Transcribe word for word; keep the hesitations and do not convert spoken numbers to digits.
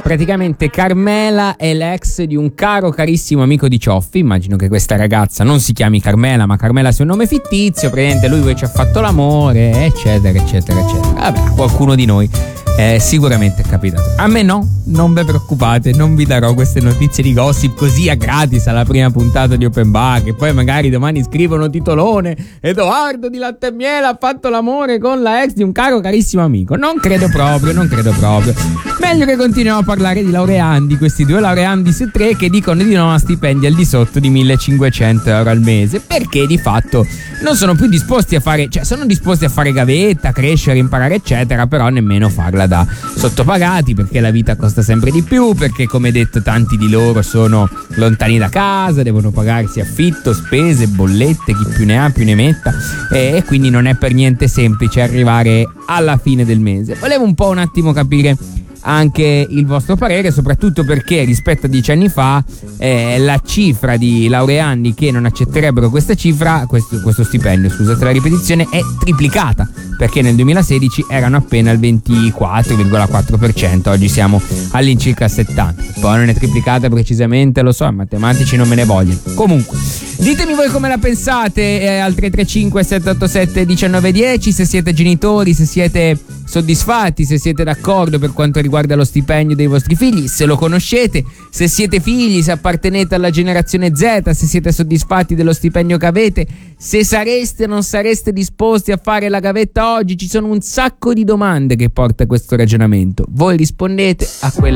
praticamente Carmela è l'ex di un caro carissimo amico di Cioffi. Immagino che questa ragazza non si chiami Carmela, ma Carmela sia un nome fittizio. Praticamente lui ci ha fatto l'amore, eccetera eccetera eccetera. Vabbè, a qualcuno di noi Eh, sicuramente è capitato. A me no, non vi preoccupate, non vi darò queste notizie di gossip così a gratis alla prima puntata di Open Bar, che poi magari domani scrivono titolone: Edoardo di Latte e Miele ha fatto l'amore con la ex di un caro carissimo amico. Non credo proprio, non credo proprio. Meglio che continuiamo a parlare di laureandi, questi due laureandi su tre che dicono di no a stipendi al di sotto di millecinquecento euro al mese, perché di fatto non sono più disposti a fare, cioè sono disposti a fare gavetta, crescere, imparare eccetera, però nemmeno farla da sottopagati, perché la vita costa sempre di più, perché come detto tanti di loro sono lontani da casa, devono pagarsi affitto, spese, bollette, chi più ne ha più ne metta, e, e quindi non è per niente semplice arrivare alla fine del mese. Volevo un po' un attimo capire anche il vostro parere, soprattutto perché rispetto a dieci anni fa eh, la cifra di laureandi che non accetterebbero questa cifra, questo, questo stipendio, scusate la ripetizione, è triplicata, perché nel duemilasedici erano appena il ventiquattro virgola quattro per cento, oggi siamo all'incirca al settanta per cento. Poi non è triplicata precisamente, lo so, i matematici non me ne vogliono. Comunque ditemi voi come la pensate eh, al tre tre cinque sette otto sette uno nove uno zero, se siete genitori, se siete soddisfatti, se siete d'accordo per quanto riguarda lo stipendio dei vostri figli, se lo conoscete, se siete figli, se appartenete alla generazione Z, se siete soddisfatti dello stipendio che avete, se sareste o non sareste disposti a fare la gavetta oggi. Ci sono un sacco di domande che porta questo ragionamento. Voi rispondete a quella